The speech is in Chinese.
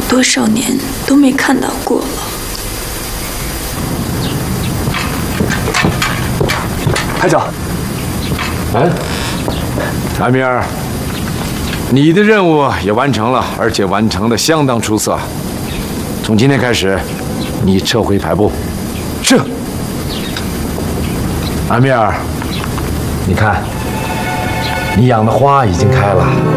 多少年都没看到过了。 排长， 阿米尔，你的任务也完成了，而且完成的相当出色。从今天开始，你撤回排部。是。阿米尔，你看，你养的花已经开了。